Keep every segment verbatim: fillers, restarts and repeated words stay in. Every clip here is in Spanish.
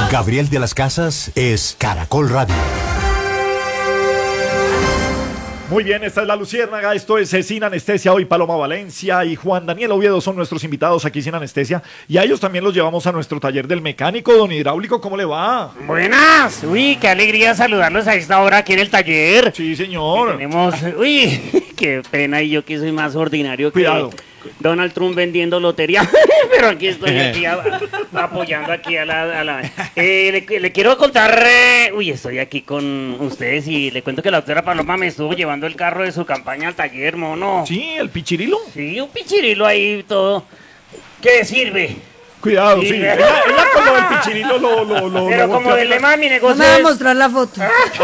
Gabriel de las Casas es Caracol Radio. Muy bien, esta es La Luciérnaga, esto es eh, Sin Anestesia, hoy Paloma Valencia y Juan Daniel Oviedo son nuestros invitados aquí Sin Anestesia y a ellos también los llevamos a nuestro taller del mecánico. Don Hidráulico, ¿cómo le va? Buenas, uy, qué alegría saludarlos a esta hora aquí en el taller. Sí, señor. Y tenemos, uy, qué pena, y yo que soy más ordinario que Cuidado. Donald Trump vendiendo lotería, pero aquí estoy aquí a- apoyando aquí a la... a la- Eh, le, le quiero contar, eh, uy, estoy aquí con ustedes y le cuento que la doctora Paloma me estuvo llevando el carro de su campaña al taller, mono. Sí, el pichirilo. Sí, un pichirilo ahí todo. ¿Qué sirve? Cuidado, sí. Sí. Ella, ella con lo del pichirilo lo... lo, lo Pero lo como volteó del a- lema mi No negocio me va a es- mostrar la foto.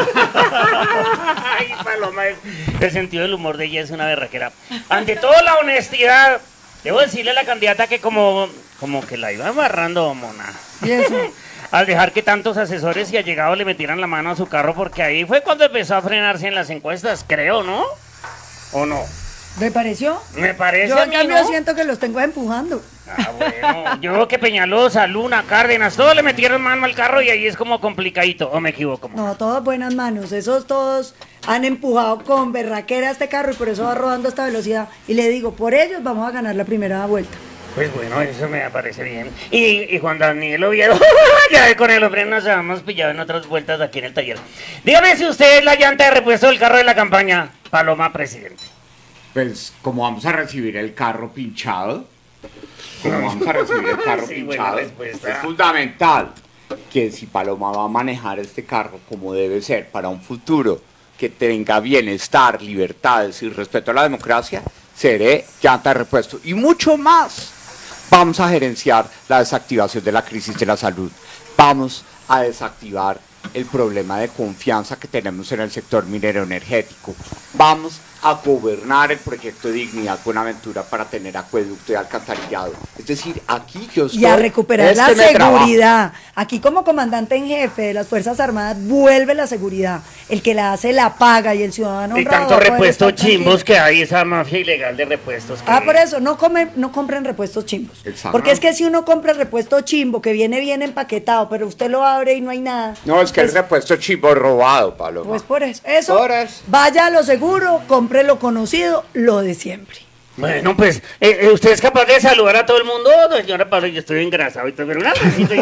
Ay, Paloma, es- el sentido del humor de ella es una berraquera. Ante todo, la honestidad. Debo decirle a la candidata que como, como que la iba amarrando, mona. Y eso. Al dejar que tantos asesores y allegados le metieran la mano a su carro, porque ahí fue cuando empezó a frenarse en las encuestas, creo, ¿no? ¿O no? ¿Me pareció? Me parece Yo a en mí, cambio ¿no? siento que los tengo empujando. Ah, bueno, yo veo que Peñalosa, Luna, Cárdenas, todos le metieron mano al carro y ahí es como complicadito, ¿o me equivoco? mona? No, todos buenas manos. Esos todos han empujado con berraquera este carro y por eso va rodando a esta velocidad. Y le digo, por ellos vamos a ganar la primera vuelta. Pues bueno, eso me parece bien. Y, y Juan Daniel Oviedo, ya con el hombre nos habíamos pillado en otras vueltas aquí en el taller. Dígame si usted es la llanta de repuesto del carro de la campaña, Paloma Presidente. Pues como vamos a recibir el carro pinchado, como vamos a recibir el carro Sí, buena pinchado, respuesta. es fundamental que si Paloma va a manejar este carro como debe ser para un futuro que tenga bienestar, libertades y respeto a la democracia, seré llanta de repuesto y mucho más. Vamos a gerenciar la desactivación de la crisis de la salud. Vamos a desactivar el problema de confianza que tenemos en el sector minero energético. Vamos a gobernar el proyecto de Dignidad Buenaventura para tener acueducto y alcantarillado. Es decir, aquí yo estoy... Y a recuperar es la que me trabajo. seguridad. Aquí como comandante en jefe de las Fuerzas Armadas vuelve la seguridad. El que la hace la paga y el ciudadano Y honrado tanto va a poder repuesto estar tranquilo. chimbos que hay, esa mafia ilegal de repuestos. que- Ah, por eso, no comen, no compren repuestos chimbos. Exacto. Porque es que si uno compra el repuesto chimbo, que viene bien empaquetado, pero usted lo abre y no hay nada. No, es que pues, el repuesto chivo robado, Paloma. Pues por eso. Eso, Por eso. vaya a lo seguro, compre lo conocido, lo de siempre. Bueno, pues, eh, eh, ¿usted es capaz de saludar a todo el mundo? No, señora Pablo, yo estoy engrasado y todo, pero una besito y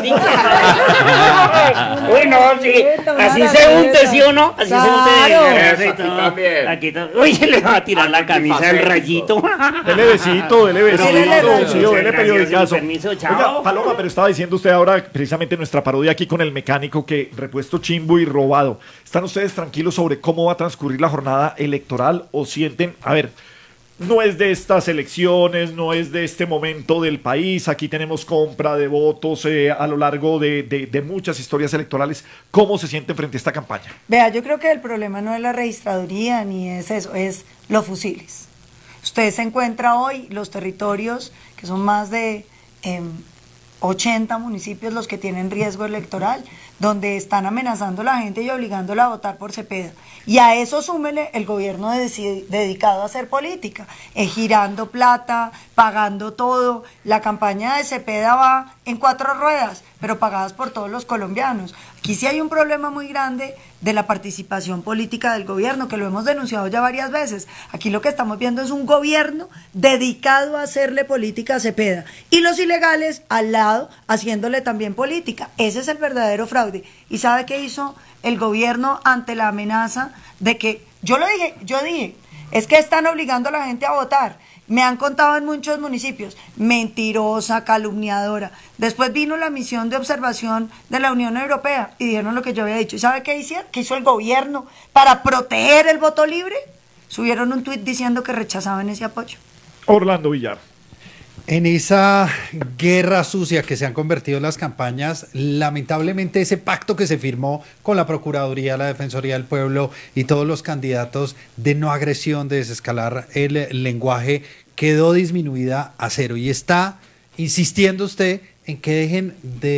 Uy, no, sí, así se unte, ¿sí o no? Así se unte. Claro. así Aquí todo. también. Aquí todo. Uy, le va a tirar la camisa del rayito. Dele besito, dele besito, Dele besito. sí, o dele Gracias, periodicazo. sin permiso, chao. Oiga, Paloma, pero estaba diciendo usted ahora, precisamente en nuestra parodia aquí con el mecánico, que repuesto chimbo y robado. ¿Están ustedes tranquilos sobre cómo va a transcurrir la jornada electoral o sienten, a ver, no es de estas elecciones, no es de este momento del país, aquí tenemos compra de votos eh, a lo largo de, de- de muchas historias electorales, ¿cómo se sienten frente a esta campaña? Vea, yo creo que el problema no es la registraduría ni es eso, es los fusiles. Usted se encuentra hoy los territorios, que son más de em, ochenta municipios los que tienen riesgo electoral, donde están amenazando a la gente y obligándola a votar por Cepeda. Y a eso súmele el gobierno de- dedicado a hacer política, eh, girando plata, pagando todo. La campaña de Cepeda va en cuatro ruedas, pero pagadas por todos los colombianos. Aquí sí hay un problema muy grande de la participación política del gobierno, que lo hemos denunciado ya varias veces. Aquí lo que estamos viendo es un gobierno dedicado a hacerle política a Cepeda y los ilegales al lado haciéndole también política. Ese es el verdadero fraude. ¿Y sabe qué hizo el gobierno ante la amenaza de que, yo lo dije, yo dije, es que están obligando a la gente a votar? Me han contado en muchos municipios, mentirosa, calumniadora. Después vino la misión de observación de la Unión Europea y dijeron lo que yo había dicho. ¿Y sabe qué hicieron? ¿Qué hizo el gobierno para proteger el voto libre? Subieron un tuit diciendo que rechazaban ese apoyo. Orlando Villar. En esa guerra sucia que se han convertido las campañas, lamentablemente ese pacto que se firmó con la Procuraduría, la Defensoría del Pueblo y todos los candidatos de no agresión, de desescalar el lenguaje, quedó disminuida a cero. Y está insistiendo usted en que dejen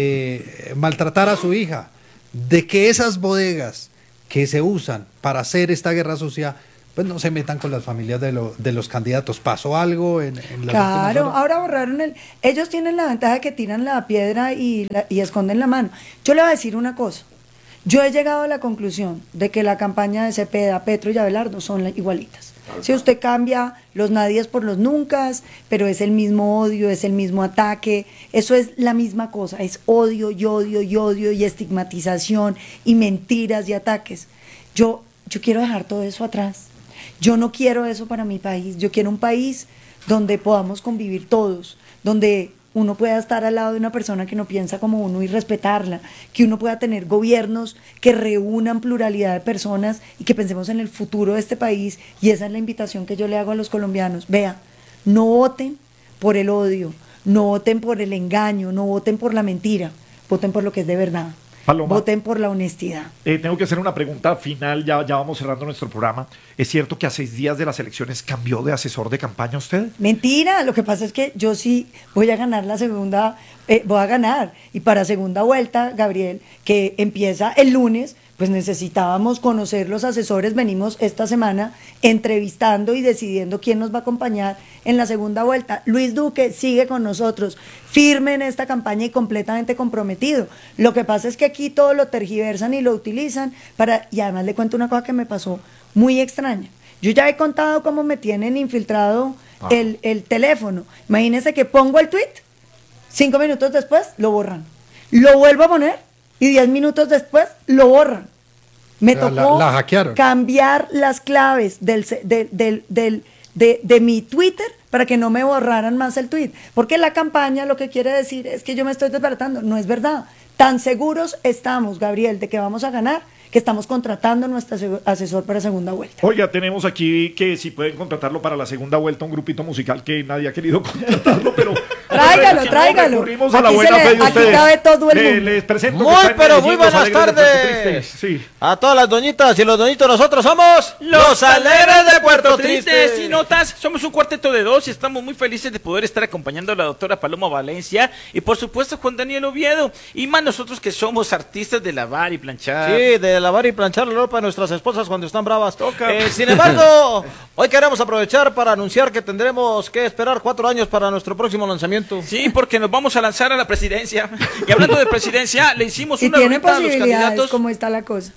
de maltratar a su hija, de que esas bodegas que se usan para hacer esta guerra sucia pues no se metan con las familias de, lo, de los candidatos. ¿Pasó algo en, en las Claro, últimas horas? ahora borraron el... Ellos tienen la ventaja de que tiran la piedra y, la- y esconden la mano. Yo le voy a decir una cosa. Yo he llegado a la conclusión de que la campaña de Cepeda, Petro y Abelardo son la- igualitas. Si usted cambia los nadies por los nuncas, pero es el mismo odio, es el mismo ataque, eso es la misma cosa, es odio y odio y odio y estigmatización y mentiras y ataques. Yo, yo quiero dejar todo eso atrás. Yo no quiero eso para mi país. Yo quiero un país donde podamos convivir todos, donde uno pueda estar al lado de una persona que no piensa como uno y respetarla, que uno pueda tener gobiernos que reúnan pluralidad de personas y que pensemos en el futuro de este país. Y esa es la invitación que yo le hago a los colombianos. Vea, no voten por el odio, no voten por el engaño, no voten por la mentira, voten por lo que es de verdad. Paloma. Voten por la honestidad. Eh, tengo que hacer una pregunta final, ya, ya vamos cerrando nuestro programa. ¿Es cierto que a seis días de las elecciones cambió de asesor de campaña usted? Mentira, lo que pasa es que yo sí voy a ganar la segunda, eh, voy a ganar. Y para segunda vuelta, Gabriel, que empieza el lunes, pues necesitábamos conocer los asesores. Venimos esta semana entrevistando y decidiendo quién nos va a acompañar en la segunda vuelta. Luis Duque sigue con nosotros, firme en esta campaña y completamente comprometido. Lo que pasa es que aquí todo lo tergiversan y lo utilizan para... Y además le cuento una cosa que me pasó muy extraña. Yo ya he contado cómo me tienen infiltrado Ah. el, el teléfono. Imagínense que pongo el tweet, cinco minutos después lo borran. Lo vuelvo a poner y diez minutos después lo borran. Me O sea, tocó la- la hackearon. cambiar las claves del, ce- del, del, del- de, de mi Twitter para que no me borraran más el tweet. Porque la campaña lo que quiere decir es que yo me estoy desbaratando. No es verdad. Tan seguros estamos, Gabriel, de que vamos a ganar, que estamos contratando a nuestro ase- asesor para segunda vuelta. Oiga, tenemos aquí que si pueden contratarlo para la segunda vuelta, un grupito musical que nadie ha querido contratarlo, pero... Tráigalo, Si no, tráigalo. recurrimos a la Aquí se buena le- fe de aquí ustedes. cabe todo el Le- mundo. Les presento que Muy, está en pero Medellín, muy los buenas Alegres de Puerto tardes. Triste. Sí. A todas las doñitas y los doñitos, nosotros somos los Alegres de Puerto Tristes Triste. y notas, somos un cuarteto de dos y estamos muy felices de poder estar acompañando a la doctora Paloma Valencia y por supuesto Juan Daniel Oviedo y más nosotros que somos artistas de lavar y planchar. Sí, de lavar y planchar la ropa de nuestras esposas cuando están bravas. Toca. Eh, sin embargo, hoy queremos aprovechar para anunciar que tendremos que esperar cuatro años para nuestro próximo lanzamiento. Sí, porque nos vamos a lanzar a la presidencia. Y hablando de presidencia, le hicimos Y una tiene rolita a los posibilidades, candidatos. como está la cosa.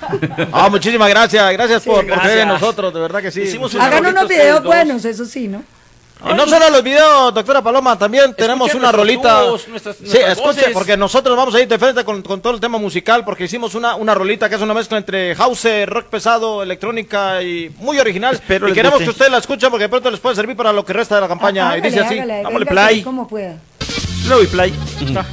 Ah, muchísimas gracias, gracias Sí, por, por gracias. creer en nosotros, de verdad que sí. Hicimos una Hagan rolita unos ustedes videos dos. buenos, eso sí, ¿no? Y no solo los videos, doctora Paloma, también tenemos una nuestros rolita. dúos, nuestras- sí, nuestras escuche, voces. porque nosotros vamos a ir de frente con, con todo el tema musical, porque hicimos una, una rolita que es una mezcla entre house, rock pesado, electrónica y muy original. Espero y les queremos guste. que ustedes la escuchen porque de pronto les puede servir para lo que resta de la campaña. Ah, y dice hágale, así. hágale, dámosle venga, play. como pueda. Luego y play. Ah.